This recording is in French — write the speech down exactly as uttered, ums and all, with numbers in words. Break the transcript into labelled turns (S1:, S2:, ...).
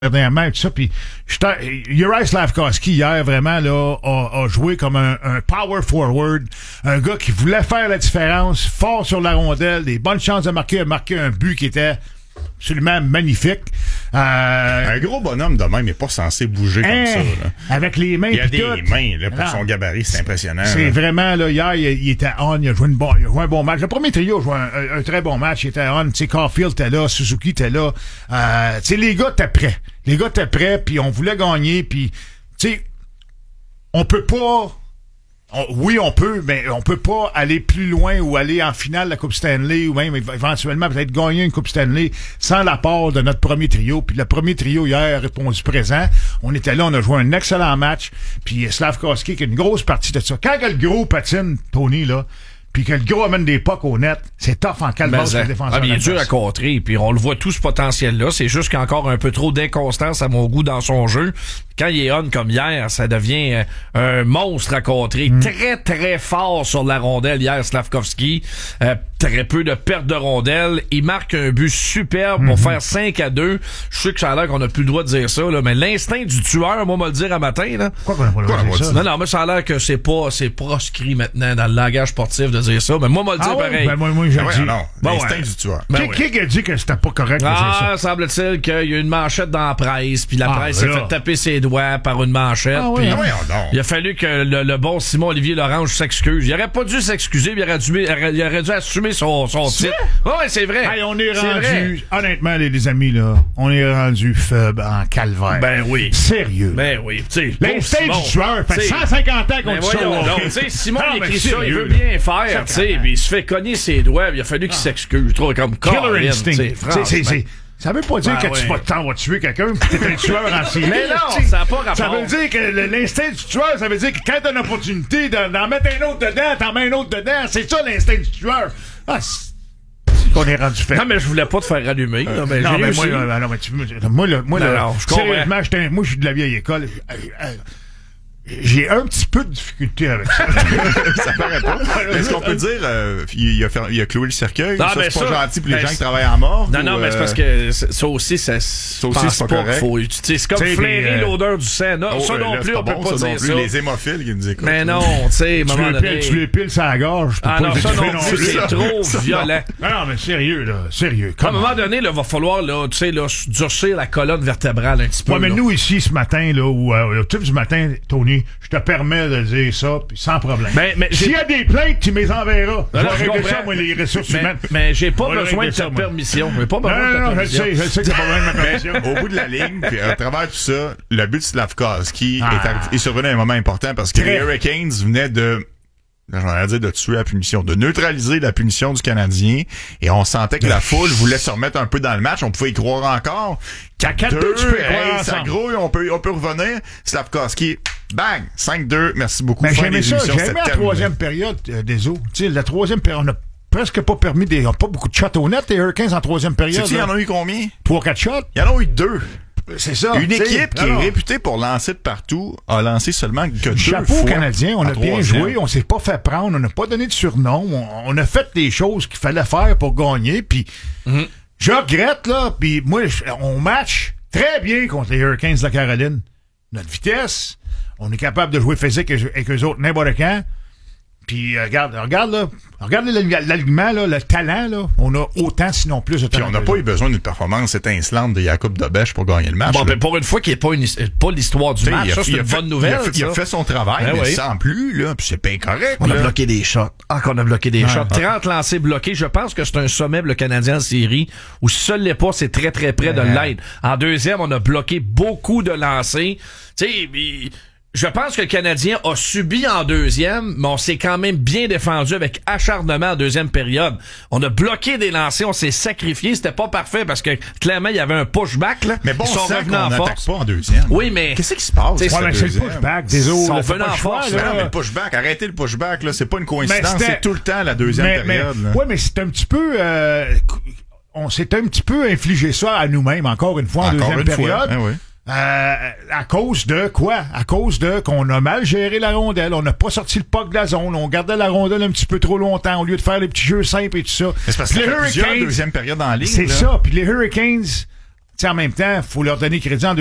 S1: dernièrement et tout ça, puis Juraj Slafkovský hier vraiment là a, a joué comme un, un power forward, un gars qui voulait faire la différence, fort sur la rondelle, des bonnes chances de marquer, a marqué un but qui était absolument magnifique. Euh,
S2: un gros bonhomme de même n'est pas censé bouger
S1: hein,
S2: comme ça. Là.
S1: Avec les mains.
S2: Il y a des
S1: tout.
S2: mains là, pour
S1: non.
S2: son gabarit, c'est impressionnant.
S1: C'est
S2: là.
S1: vraiment, là, hier, il, il était on, il a joué, une bon, il a joué un bon match. Le premier trio a joué un, un, un très bon match, il était on. Tu sais, Caulfield était là, Suzuki était là. Euh, tu sais, les gars étaient prêts. Les gars étaient prêts, puis on voulait gagner, puis tu sais, on peut pas... On, oui, on peut, mais on peut pas aller plus loin ou aller en finale de la Coupe Stanley ou même éventuellement peut-être gagner une Coupe Stanley sans l'apport de notre premier trio. Puis le premier trio hier a répondu présent. On était là, on a joué un excellent match. Puis Slafkovský qui a une grosse partie de ça. Quand le gros patine, Tony, là, puis que le gros amène des pucks au net, c'est tough en calvasse pour le défenseur.
S3: Ah, mais il est dur à contrer, puis on le voit tout ce potentiel-là. C'est juste qu'il y a encore un peu trop d'inconstance à mon goût dans son jeu. Quand il est on comme hier, ça devient euh, un monstre à contrer. Mm. Très, très fort sur la rondelle hier, Slafkovský. Euh, très peu de pertes de rondelle. Il marque un but superbe pour mm-hmm. faire cinq à deux. Je sais que ça a l'air qu'on n'a plus le droit de dire ça, là, mais l'instinct du tueur, moi, me le dire à matin. Là.
S1: Pourquoi qu'on n'a pas le droit de dire ça?
S3: Non, non, mais ça a l'air que c'est pas c'est proscrit maintenant dans le langage sportif de dire ça. Mais moi, moi, le dire
S1: ah ouais?
S3: pareil.
S1: Ben, moi, moi, j'ai
S2: ah ouais,
S1: dit...
S2: non,
S3: bon,
S2: l'instinct
S3: ouais.
S2: du tueur.
S1: Ben, qui,
S3: ouais.
S1: qui a dit que c'était pas correct de
S3: ah,
S1: dire ça?
S3: semble-t-il qu'il y a une manchette dans la presse, puis la
S1: ah,
S3: presse s'est
S1: là.
S3: fait taper ses doigts par une manchette.
S1: Ah,
S3: puis
S1: oui,
S2: ah, oui, oh,
S3: il a fallu que le, le bon Simon-Olivier Lorange s'excuse. Il aurait pas dû s'excuser, mais il aurait dû, il aurait, il aurait dû assumer son, son titre. Oui, c'est vrai.
S1: Hey, on est
S3: c'est
S1: rendu,
S3: vrai.
S1: honnêtement, les, les amis, là, on est rendu faible en calvaire.
S3: Ben oui.
S1: Sérieux.
S3: Ben oui.
S1: L'instinct du tueur fait cent cinquante ans qu'on dit ça.
S3: Donc, tu sais, Simon,
S1: non,
S3: il écrit
S1: mais
S3: ça, il veut
S1: là.
S3: bien faire, tu sais, puis il se fait cogner ses doigts, il a fallu qu'il s'excuse. Je trouve comme
S1: Killer instinct. C'est, c'est, c'est, ça veut pas dire
S3: ben
S1: que
S3: ouais.
S1: tu vas t'en vas tuer quelqu'un pis t'es un tueur en série.
S3: Mais non, ça n'a pas rapport.
S1: Ça veut dire que le, l'instinct du tueur, ça veut dire que quand t'as une opportunité d'en, d'en mettre un autre dedans, t'en mets un autre dedans. C'est ça l'instinct du tueur. Ah, c'est qu'on est rendu fait.
S3: Non, mais je voulais pas te faire allumer.
S1: Euh,
S3: là, mais
S1: non,
S3: j'ai
S1: mais
S3: réussi.
S1: moi, là, non, mais tu, moi, là, moi,
S3: non,
S1: là,
S3: non, je comprends.
S1: sérieusement, j'étais, moi, je suis de la vieille école. Euh, euh, J'ai un petit peu de difficulté avec ça.
S2: Ça paraît pas. Est-ce qu'on peut dire euh, il, a fait, il a cloué le cercueil?
S3: Ah,
S2: ça,
S3: ben
S2: c'est pas
S3: ça,
S2: gentil pour les
S3: ben
S2: gens qui travaillent en mort?
S3: Non,
S2: ou,
S3: non, mais
S2: euh...
S3: c'est parce que ça aussi, ça, ça
S2: aussi, c'est pas correct.
S3: Faut, c'est comme
S1: t'sais,
S3: flairer
S1: euh...
S3: l'odeur du sang. Non,
S2: oh,
S3: ça non
S2: là,
S3: plus, on
S2: pas
S3: peut
S2: bon,
S3: pas
S2: ça
S3: dire
S2: non plus.
S3: ça.
S2: Les hémophiles qui nous écoutent.
S3: Mais non, tu sais,
S1: tu,
S3: moment
S1: le
S3: donné...
S1: piles, tu les piles sur la gorge.
S3: Ah non, ça non plus, c'est
S2: ça.
S3: trop
S2: Ça,
S3: violent.
S1: Non, non, mais sérieux, là, sérieux.
S3: À un moment donné, il va falloir, là, tu sais, là, durcir la colonne vertébrale un petit peu.
S1: Ouais, mais
S3: là.
S1: nous, ici, ce matin, là, ou euh, le type du matin, Tony, je te permets de dire ça, puis sans problème.
S3: Mais, mais
S1: s'il y a des plaintes, tu me les enverras. Je vais
S3: je
S1: régler
S3: comprends.
S1: ça, moi, les ressources
S3: mais,
S1: humaines.
S3: mais j'ai pas
S1: On va
S3: besoin de
S1: régler ça,
S3: ta
S1: moi.
S3: permission. J'ai pas
S1: Non,
S3: besoin de ta
S1: non, non, je le
S3: permission.
S1: sais, je sais que c'est pas besoin de ma permission.
S2: Au bout de la ligne, puis à travers tout ça, le but de Slafkovský
S1: Ah.
S2: est, arrivé, est survenu à un moment important parce que
S1: Très.
S2: les Hurricanes venaient de... J'en ai dire de tuer la punition, de neutraliser la punition du Canadien. Et on sentait que la foule voulait se remettre un peu dans le match. On pouvait y croire encore. quatre deux,
S1: tu peux y croire
S2: hey, ça
S1: ensemble.
S2: grouille, on peut, on peut revenir. Slafkovský, bang, cinq deux, merci beaucoup.
S1: Mais
S2: Fin
S1: j'aimais
S2: des
S1: ça,
S2: émissions,
S1: j'aimais
S2: c'était
S1: la
S2: terminé.
S1: troisième période euh, des eaux. Tu sais, la troisième période, on a presque pas permis des, on a pas beaucoup de shots au net, les Hurricanes en troisième période.
S2: Sais-tu, il y en a eu combien?
S1: Trois, quatre shots.
S2: Il y en a eu deux.
S1: C'est ça.
S2: Une
S1: t'sais,
S2: équipe qui
S1: alors,
S2: est réputée pour lancer de partout a lancé seulement que deux
S1: chapeau
S2: fois.
S1: aux Canadiens, on
S2: en
S1: a bien
S2: troisième.
S1: joué, on s'est pas fait prendre, on n'a pas donné de surnom, on, on a fait des choses qu'il fallait faire pour gagner, puis
S3: Mm-hmm.
S1: je regrette, là, puis moi, je- on match très bien contre les Hurricanes de la Caroline. Notre vitesse, on est capable de jouer physique avec eux autres n'importe quand. Puis euh, regarde, regarde là, regarde l'alignement, là, le talent, là, on a autant sinon plus de
S2: Puis
S1: talent.
S2: on n'a
S1: que
S2: pas
S1: eux
S2: eu besoin d'une performance étincelante de Jacob Dobèche pour gagner le match.
S3: Bon,
S2: là.
S3: ben, pour une fois qu'il n'y ait pas, une, his- pas l'histoire du
S2: T'sais,
S3: match,
S2: il a-
S3: ça, c'est
S2: il a
S3: une
S2: fait-
S3: bonne nouvelle.
S2: Il a fait, il a
S3: ça.
S2: fait son travail,
S3: Ben
S2: mais
S3: oui.
S2: sans plus, là, puis c'est bien correct.
S3: On a
S2: là.
S3: bloqué des shots. Ah, qu'on a bloqué des
S1: Ouais.
S3: shots. trente lancés bloqués. Je pense que c'est un sommet pour le Canadien en série où seul les pas, c'est très, très près de
S1: Ouais.
S3: l'être. En deuxième, on a bloqué beaucoup de lancers. Tu sais, il- je pense que le Canadien a subi en deuxième, mais on s'est quand même bien défendu avec acharnement en deuxième période. On a bloqué des lancers, on s'est sacrifié. C'était pas parfait parce que clairement, il y avait un pushback, là.
S2: Mais bon,
S3: Ils sont
S2: sang
S3: revenus
S2: qu'on
S3: en
S2: n'attaque
S3: force.
S2: pas en deuxième.
S3: Oui, mais...
S2: Qu'est-ce qui se passe?
S3: T'sais,
S2: cette
S1: Ouais, mais c'est le
S2: deuxième?
S1: pushback, désolé.
S3: Sont
S1: là, t'as
S3: venus
S1: pas
S3: en
S1: le choix,
S3: force,
S1: là.
S2: Non, mais le pushback, arrêtez le pushback, là, c'est pas une
S1: Mais
S2: coïncidence,
S1: c'était-
S2: c'est tout le temps la deuxième
S1: mais,
S2: période.
S1: mais,
S2: là.
S1: ouais, mais c'est un petit peu, euh, on s'est un petit peu infligé ça à nous-mêmes, encore une fois, en
S2: Encore
S1: deuxième
S2: une fois,
S1: période.
S2: hein, oui.
S1: Euh, à cause de quoi? À cause de qu'on a mal géré la rondelle, on n'a pas sorti le puck de la zone, on gardait la rondelle un petit peu trop longtemps au lieu de faire les petits jeux simples et tout ça.
S2: Mais c'est parce
S1: Puis
S2: qu'il y
S1: les
S2: a plusieurs
S1: Hurricanes,
S2: deuxième période en ligne.
S1: c'est
S2: là.
S1: ça. Puis les Hurricanes, tu sais, en même temps, faut leur donner crédit en